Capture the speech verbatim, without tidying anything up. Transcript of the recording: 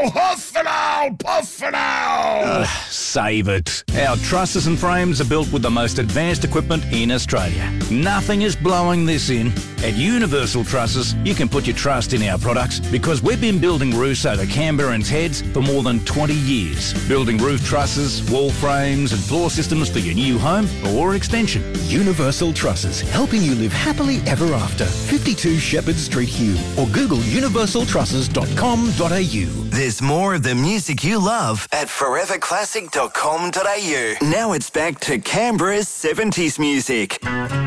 now! Huff and owl! Puff and owl! Ugh, save it. Our trusses and frames are built with the most advanced equipment in Australia. Nothing is blowing this in. At Universal Trusses, you can put your trust in our products because we've been building roofs over Canberrans' heads for more than twenty years. Building roof trusses, wall frames and floor systems for your new home or extension. Universal Trusses, helping you live happily ever after. fifty-two Shepherd Street, Hume, or Google universal trusses dot com dot a u. There's more of the music you love at forever classic dot com dot a u. Now it's back to Canberra's seventies music.